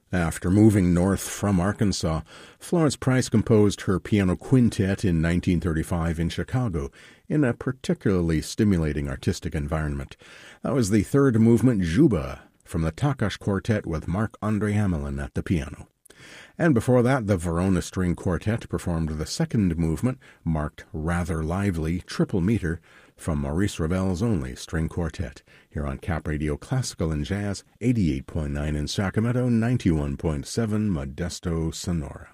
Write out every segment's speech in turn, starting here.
After moving north from Arkansas, Florence Price composed her piano quintet in 1935 in Chicago in a particularly stimulating artistic environment. That was the third movement, Juba, from the Takash Quartet with Marc-André Hamelin at the piano. And before that, the Verona String Quartet performed the second movement, marked Rather Lively, triple meter, from Maurice Ravel's only string quartet, here on Cap Radio Classical and Jazz, 88.9 in Sacramento, 91.7 Modesto, Sonora.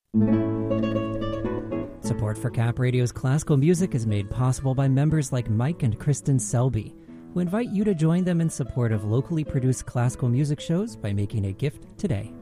Support for Cap Radio's classical music is made possible by members like Mike and Kristen Selby, who invite you to join them in support of locally produced classical music shows by making a gift today.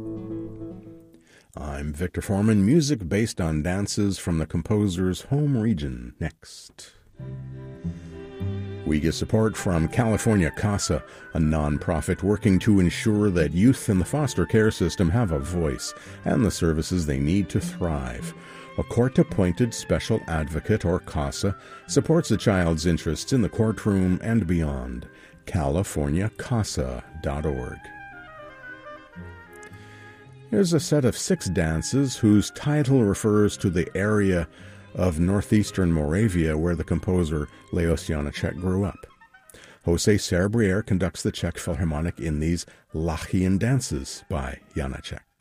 I'm Victor Foreman. Music based on dances from the composer's home region. Next. We get support from California CASA, a nonprofit working to ensure that youth in the foster care system have a voice and the services they need to thrive. A court-appointed special advocate, or CASA, supports a child's interests in the courtroom and beyond. CaliforniaCASA.org. Here's a set of 6 dances whose title refers to the area of northeastern Moravia where the composer Leos Janáček grew up. José Serbrier conducts the Czech Philharmonic in these Lachian dances by Janáček.